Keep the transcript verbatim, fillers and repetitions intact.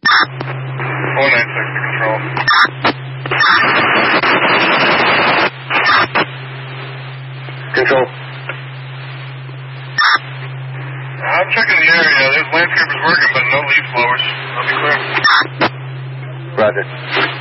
four nine six to control. Control. I'm checking the area. There's landscapers working, but no leaf blowers. I'll be clear. Roger.